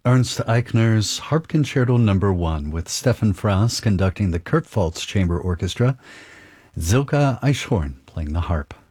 Ernst Eichner's Harp Concerto Number 1 with Stefan Frass conducting the Kurt Faltz Chamber Orchestra, Zilka Eichhorn playing the harp.